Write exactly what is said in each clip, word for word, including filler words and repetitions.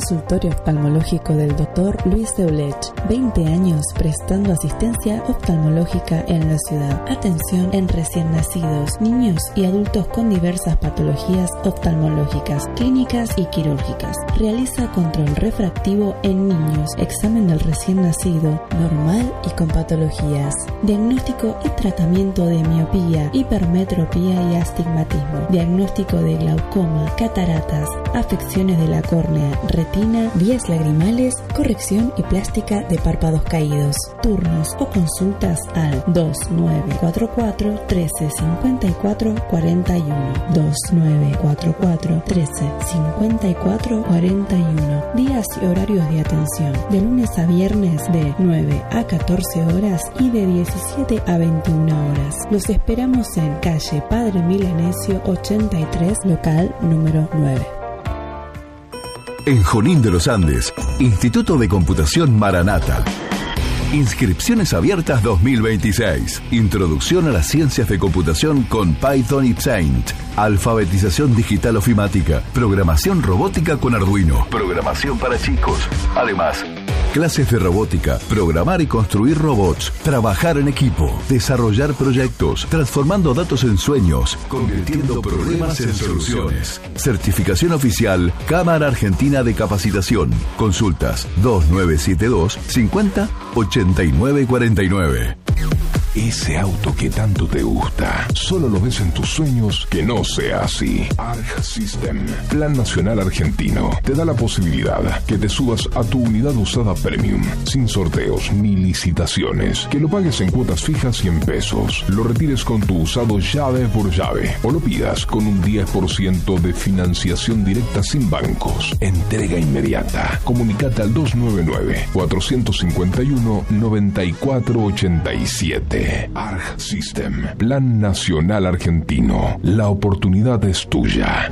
Consultorio oftalmológico del doctor Luis Deulech. veinte años prestando asistencia oftalmológica en la ciudad. Atención en recién nacidos, niños y adultos con diversas patologías oftalmológicas, clínicas y quirúrgicas. Realiza control refractivo en niños, examen del recién nacido, normal y con patologías. Diagnóstico y tratamiento de miopía, hipermetropía y astigmatismo. Diagnóstico de glaucoma, cataratas, afecciones de la córnea, retina, vías lagrimales, corrección y plástica de párpados caídos. Turnos o consultas al dos nueve cuatro cuatro, uno tres cinco cuatro, cuatro uno. dos nueve cuatro cuatro, uno tres cinco cuatro, cuatro uno. Días y horarios de atención. De lunes a viernes de nueve a catorce horas y de diecisiete a veintiuna horas. Los esperamos en calle Padre Milanesio ochenta y tres, local número nueve. En Junín de los Andes, Instituto de Computación Maranata. Inscripciones abiertas dos mil veintiséis. Introducción a las ciencias de computación con Python y Paint. Alfabetización digital ofimática. Programación robótica con Arduino. Programación para chicos. Además, clases de robótica, programar y construir robots, trabajar en equipo, desarrollar proyectos, transformando datos en sueños, convirtiendo problemas en soluciones. Certificación oficial Cámara Argentina de Capacitación. Consultas dos nueve siete dos, cincuenta, ochenta y nueve cuarenta y nueve. Ese auto que tanto te gusta, solo lo ves en tus sueños, que no sea así. Arg System, Plan Nacional Argentino, te da la posibilidad que te subas a tu unidad usada Premium, sin sorteos ni licitaciones, que lo pagues en cuotas fijas cien pesos, lo retires con tu usado llave por llave, o lo pidas con un diez por ciento de financiación directa sin bancos. Entrega inmediata. Comunicate al dos nueve nueve, cuatro cinco uno, nueve cuatro ocho siete. Arg System, Plan Nacional Argentino. La oportunidad es tuya.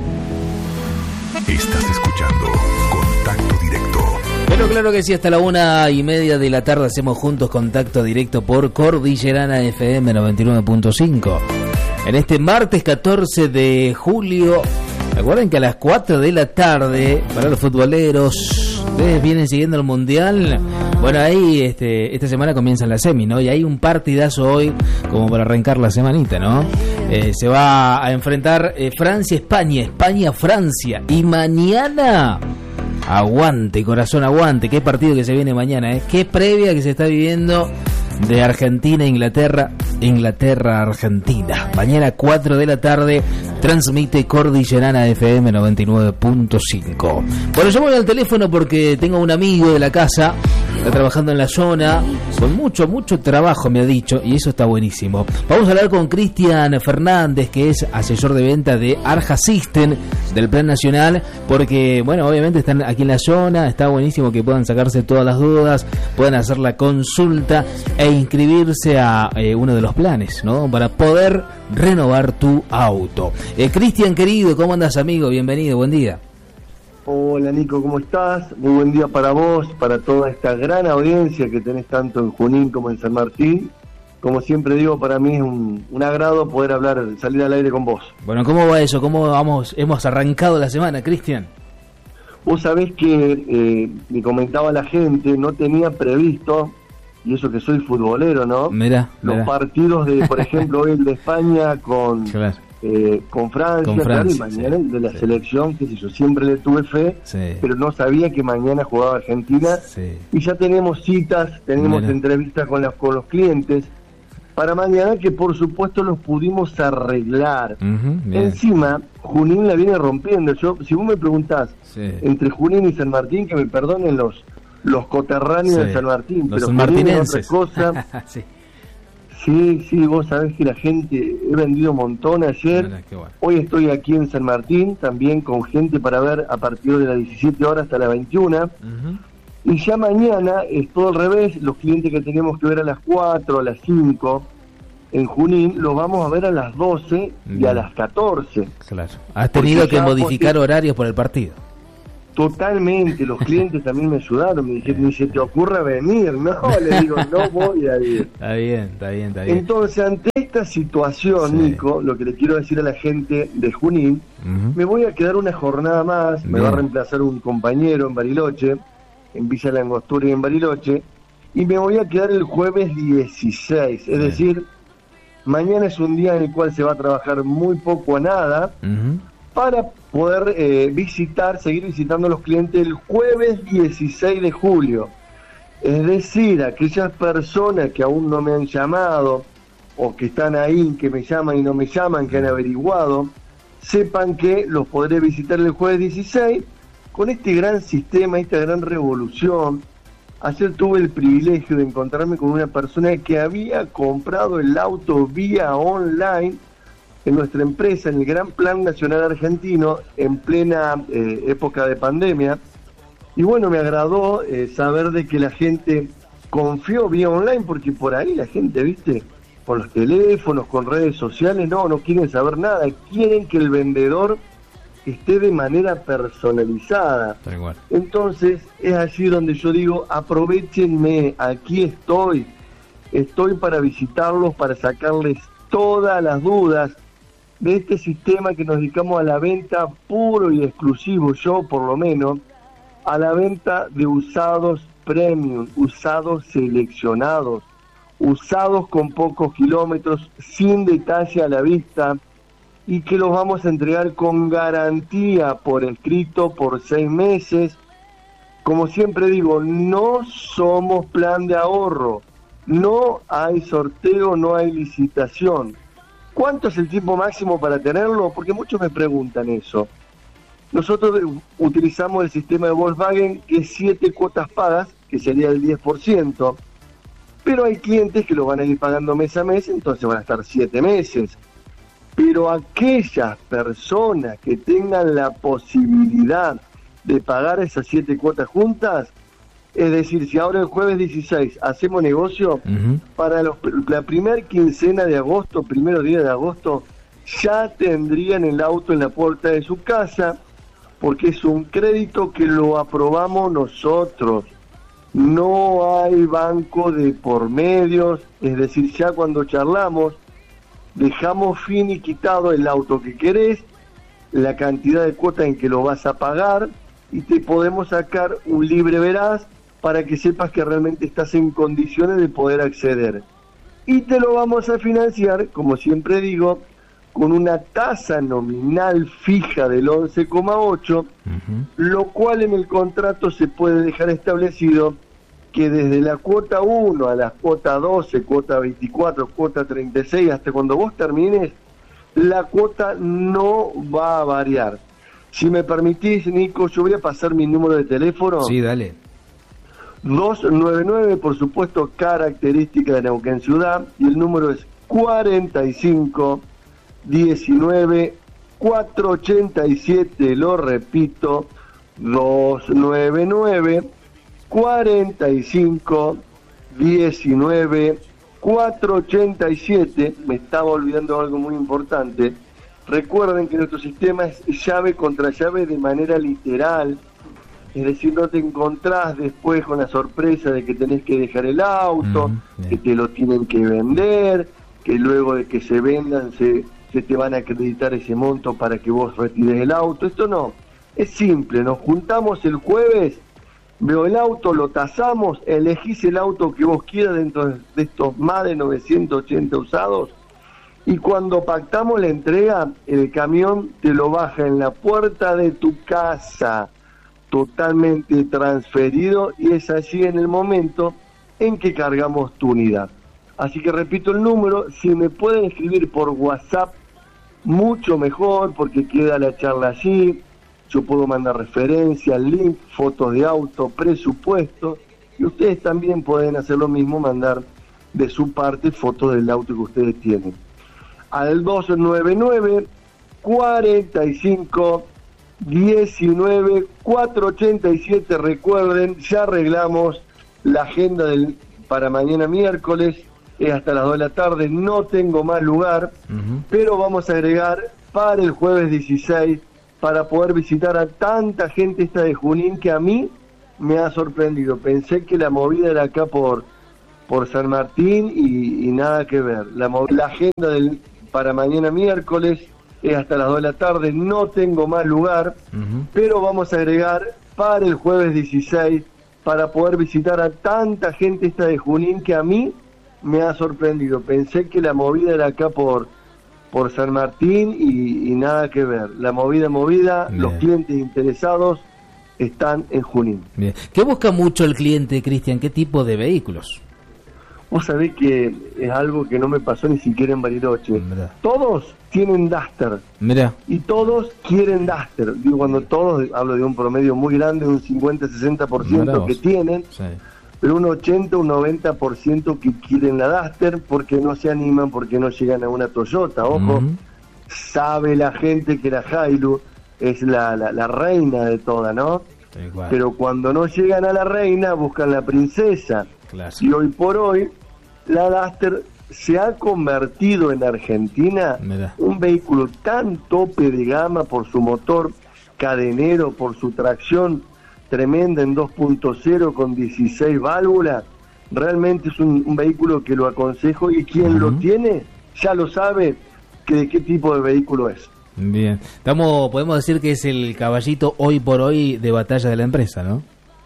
Estás escuchando Contacto Directo. Pero claro que sí, hasta la una y media de la tarde hacemos juntos Contacto Directo por Cordillerana F M noventa y nueve punto cinco. En este martes catorce de julio, recuerden que a las cuatro de la tarde, para los futboleros, ustedes vienen siguiendo el Mundial. Bueno, ahí este, esta semana comienzan las semis, ¿no? Y hay un partidazo hoy como para arrancar la semanita, ¿no? Eh, se va a enfrentar eh, Francia-España, España-Francia. Y mañana, aguante, corazón, aguante. Qué partido que se viene mañana, ¿eh? Qué previa que se está viviendo de Argentina-Inglaterra, Inglaterra-Argentina. Mañana cuatro de la tarde transmite Cordillerana F M noventa y nueve punto cinco. Bueno, yo voy al teléfono porque tengo un amigo de la casa, está trabajando en la zona, con mucho, mucho trabajo me ha dicho, y eso está buenísimo. Vamos a hablar con Cristian Fernández, que es asesor de venta de Arg System, del Plan Nacional, porque, bueno, obviamente están aquí en la zona, está buenísimo que puedan sacarse todas las dudas, puedan hacer la consulta e inscribirse a eh, uno de los planes, ¿no? Para poder renovar tu auto. Eh, Cristian, querido, ¿cómo andas, amigo? Bienvenido, buen día. Hola, Nico, ¿cómo estás? Muy buen día para vos, para toda esta gran audiencia que tenés tanto en Junín como en San Martín. Como siempre digo, para mí es un, un agrado poder hablar, salir al aire con vos. Bueno, ¿cómo va eso? ¿Cómo vamos? Hemos arrancado la semana, Cristian. Vos sabés que eh, me comentaba la gente, no tenía previsto, y eso que soy futbolero, ¿no? Mirá, Los mirá. partidos de, por ejemplo, hoy el de España con... Claro. Eh, con Francia, con Francia, claro, y mañana sí, de la sí. selección, que si yo siempre le tuve fe, Sí. pero no sabía que mañana jugaba Argentina, Sí. y ya tenemos citas, tenemos Mira. entrevistas con, las, con los clientes para mañana, que por supuesto los pudimos arreglar. Uh-huh, bien. Encima, Junín la viene rompiendo. Yo, si vos me preguntás, Sí. entre Junín y San Martín, que me perdonen los los coterráneos Sí. de San Martín, Los pero Junín es otra sanmartinenses. cosa. Sí. Sí, sí, vos sabés que la gente, he vendido un montón ayer. Mira, qué bueno. Hoy estoy aquí en San Martín, también con gente para ver a partir de las diecisiete horas hasta las veintiuna. Uh-huh. Y ya mañana es todo al revés, los clientes que tenemos que ver a las cuatro, a las cinco, en Junín, los vamos a ver a las doce y Bien. a las catorce. Claro. Has tenido Porque que ya modificar posi- horarios por el partido. Totalmente, los clientes también me ayudaron, me dijeron, ni se te ocurra venir, no, le digo, no voy a ir. Está bien, está bien, está bien. Entonces, ante esta situación, sí. Nico, lo que le quiero decir a la gente de Junín, uh-huh. me voy a quedar una jornada más, bien. Me va a reemplazar un compañero en Bariloche, en Villa La Angostura y en Bariloche, y me voy a quedar el jueves dieciséis, es sí. decir, mañana es un día en el cual se va a trabajar muy poco a nada, uh-huh. para poder eh, visitar, seguir visitando a los clientes el jueves dieciséis de julio. Es decir, aquellas personas que aún no me han llamado, o que están ahí, que me llaman y no me llaman, que han averiguado, sepan que los podré visitar el jueves dieciséis con este gran sistema, esta gran revolución. Ayer tuve el privilegio de encontrarme con una persona que había comprado el auto vía online en nuestra empresa, en el Gran Plan Nacional Argentino, en plena eh, época de pandemia. Y bueno, me agradó eh, saber de que la gente confió vía online, porque por ahí la gente, viste, con los teléfonos, con redes sociales, no, no quieren saber nada, quieren que el vendedor esté de manera personalizada. Entonces, es allí donde yo digo, aprovechenme, aquí estoy, estoy para visitarlos, para sacarles todas las dudas de este sistema que nos dedicamos a la venta puro y exclusivo, yo por lo menos, a la venta de usados premium, usados seleccionados, usados con pocos kilómetros, sin detalle a la vista, y que los vamos a entregar con garantía por escrito por seis meses. Como siempre digo, no somos plan de ahorro, no hay sorteo, no hay licitación. ¿Cuánto es el tiempo máximo para tenerlo? Porque muchos me preguntan eso. Nosotros utilizamos el sistema de Volkswagen, que es siete cuotas pagas, que sería el diez por ciento, pero hay clientes que lo van a ir pagando mes a mes, entonces van a estar siete meses. Pero aquellas personas que tengan la posibilidad de pagar esas siete cuotas juntas, es decir, si ahora el jueves dieciséis hacemos negocio, uh-huh. para los, la primera quincena de agosto, primeros días de agosto, ya tendrían el auto en la puerta de su casa, porque es un crédito que lo aprobamos nosotros. No hay banco de por medios, es decir, ya cuando charlamos, dejamos finiquitado el auto que querés, la cantidad de cuotas en que lo vas a pagar, y te podemos sacar un libre veraz para que sepas que realmente estás en condiciones de poder acceder. Y te lo vamos a financiar, como siempre digo, con una tasa nominal fija del once coma ocho, uh-huh. lo cual en el contrato se puede dejar establecido que desde la cuota uno a la cuota doce, cuota veinticuatro, cuota treinta y seis, hasta cuando vos termines, la cuota no va a variar. Si me permitís, Nico, yo voy a pasar mi número de teléfono. Sí, dale. dos nueve nueve, por supuesto, característica de Neuquén Ciudad, y el número es cuarenta y cinco, diecinueve, cuatrocientos ochenta y siete, lo repito, dos nueve nueve, cuarenta y cinco, diecinueve, cuatrocientos ochenta y siete. Me estaba olvidando algo muy importante. Recuerden que nuestro sistema es llave contra llave de manera literal, es decir, no te encontrás después con la sorpresa de que tenés que dejar el auto, mm, que te lo tienen que vender, que luego de que se vendan se, se te van a acreditar ese monto para que vos retires el auto. Esto no, es simple, nos juntamos el jueves, veo el auto, lo tasamos, elegís el auto que vos quieras dentro de estos más de novecientos ochenta usados, y cuando pactamos la entrega, el camión te lo baja en la puerta de tu casa, totalmente transferido, y es allí en el momento en que cargamos tu unidad. Así que repito el número, si me pueden escribir por WhatsApp, mucho mejor, porque queda la charla allí, yo puedo mandar referencia, link, fotos de auto, presupuesto, y ustedes también pueden hacer lo mismo, mandar de su parte fotos del auto que ustedes tienen. Al dos nueve nueve, cuarenta y cinco, diecinueve, cuatrocientos ochenta y siete, recuerden, ya arreglamos la agenda del, para mañana miércoles, es hasta las dos de la tarde, no tengo más lugar, uh-huh. pero vamos a agregar para el jueves dieciséis para poder visitar a tanta gente esta de Junín que a mí me ha sorprendido. Pensé que la movida era acá por, por San Martín y, y nada que ver. La, la agenda del, para mañana miércoles es hasta las dos de la tarde, no tengo más lugar, uh-huh. pero vamos a agregar para el jueves dieciséis para poder visitar a tanta gente esta de Junín que a mí me ha sorprendido. Pensé que la movida era acá por, por San Martín y, y nada que ver. La movida movida, Bien. Los clientes interesados están en Junín. Bien. ¿Qué busca mucho el cliente, Cristian? ¿Qué tipo de vehículos? Vos sabés que es algo que no me pasó ni siquiera en Bariloche. Mirá. Todos tienen Duster. Mirá. Y todos quieren Duster. Digo, cuando todos, hablo de un promedio muy grande, un cincuenta a sesenta por ciento que tienen, sí. pero un ochenta, un noventa por ciento que quieren la Duster porque no se animan, porque no llegan a una Toyota. Ojo, uh-huh. sabe la gente que la Hilux es la, la, la reina de toda, ¿no? Igual. Pero cuando no llegan a la reina, buscan la princesa. Claro. Y hoy por hoy, la Duster se ha convertido en Argentina Mira. un vehículo tan tope de gama por su motor cadenero, por su tracción tremenda en dos punto cero con dieciséis válvulas. Realmente es un, un vehículo que lo aconsejo y quien uh-huh. lo tiene ya lo sabe que de qué tipo de vehículo es. Bien, estamos, podemos decir que es el caballito hoy por hoy de batalla de la empresa, ¿no?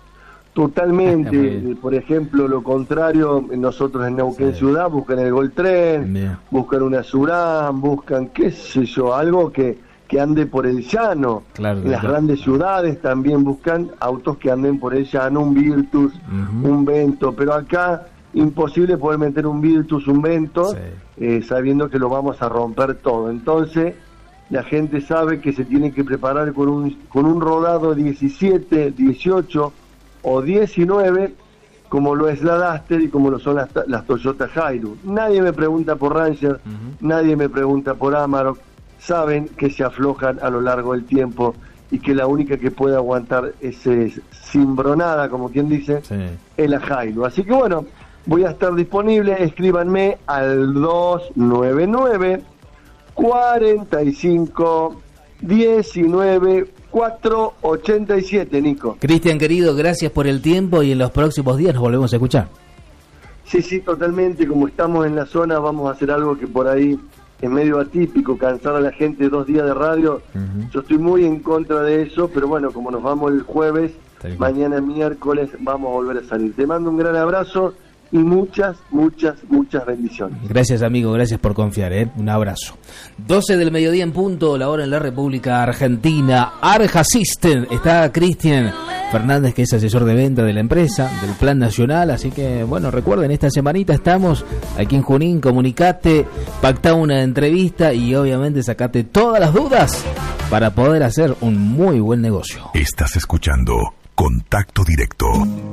Totalmente. Por ejemplo, lo contrario, nosotros en Neuquén sí. Ciudad buscan el Goltren, Bien. buscan una Surán, buscan, qué sé yo, algo que, que ande por el llano. Claro, en las claro. grandes ciudades también buscan autos que anden por el llano, un Virtus, uh-huh. un Vento, pero acá imposible poder meter un Virtus, un Vento, sí. eh, sabiendo que lo vamos a romper todo. Entonces, la gente sabe que se tiene que preparar con un, con un rodado diecisiete, dieciocho o diecinueve, como lo es la Duster y como lo son las, las Toyota Hilux. Nadie me pregunta por Ranger, uh-huh. nadie me pregunta por Amarok. Saben que se aflojan a lo largo del tiempo y que la única que puede aguantar ese cimbronada, como quien dice, sí. es la Hilux. Así que bueno, voy a estar disponible, escríbanme al dos nueve nueve, cuarenta y cinco, diecinueve, cuatrocientos ochenta y siete, Nico. Cristian, querido, gracias por el tiempo y en los próximos días nos volvemos a escuchar. Sí, sí, totalmente. Como estamos en la zona, vamos a hacer algo que por ahí es medio atípico, cansar a la gente dos días de radio. Uh-huh. Yo estoy muy en contra de eso, pero bueno, como nos vamos el jueves, mañana miércoles vamos a volver a salir. Te mando un gran abrazo y muchas, muchas, muchas bendiciones. Gracias, amigo, gracias por confiar, ¿eh? Un abrazo. doce del mediodía en punto, la hora en la República Argentina. Arja System, está Cristian Fernández, que es asesor de venta de la empresa, del Plan Nacional, así que, bueno, recuerden, esta semanita estamos aquí en Junín, comunicate, pactá una entrevista y obviamente sacate todas las dudas para poder hacer un muy buen negocio. Estás escuchando Contacto Directo.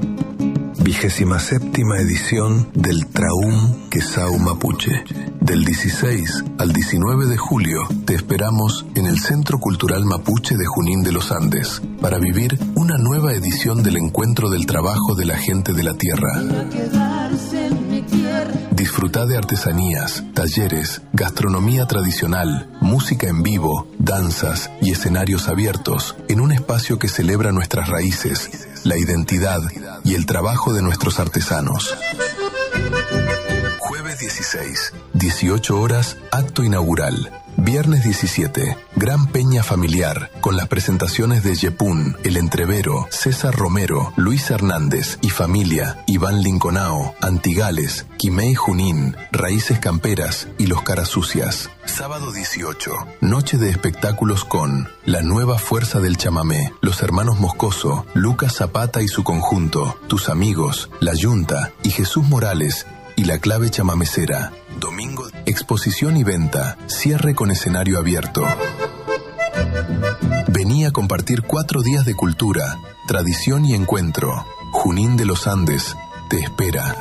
Vigésima séptima edición del Traum Quesau Mapuche. Del dieciséis al diecinueve de julio te esperamos en el Centro Cultural Mapuche de Junín de los Andes para vivir una nueva edición del Encuentro del Trabajo de la Gente de la Tierra. Disfruta de artesanías, talleres, gastronomía tradicional, música en vivo, danzas y escenarios abiertos en un espacio que celebra nuestras raíces, la identidad y el trabajo de nuestros artesanos. Jueves dieciséis, dieciocho horas, acto inaugural. Viernes diecisiete, gran peña familiar, con las presentaciones de Yepún, El Entrevero, César Romero, Luis Hernández y familia, Iván Linconao, Antigales, Quimei Junín, Raíces Camperas y Los Caras Sucias. Sábado dieciocho, noche de espectáculos con La Nueva Fuerza del Chamamé, Los Hermanos Moscoso, Lucas Zapata y su conjunto, Tus Amigos, La Yunta y Jesús Morales y La Clave Chamamecera. Domingo, exposición y venta, cierre con escenario abierto. Vení a compartir cuatro días de cultura, tradición y encuentro. Junín de los Andes te espera.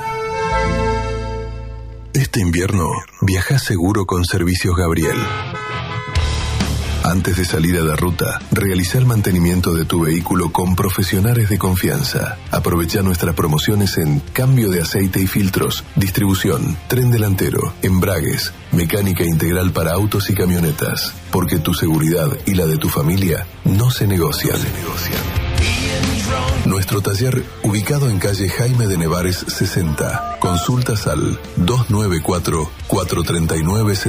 Este invierno, viaja seguro con Servicios Gabriel. Antes de salir a la ruta, realiza el mantenimiento de tu vehículo con profesionales de confianza. Aprovecha nuestras promociones en cambio de aceite y filtros, distribución, tren delantero, embragues, mecánica integral para autos y camionetas. Porque tu seguridad y la de tu familia no se negocian. No se negocian. Nuestro taller, ubicado en calle Jaime de Nevares sesenta. Consultas al dos nueve cuatro, cuatro tres nueve, siete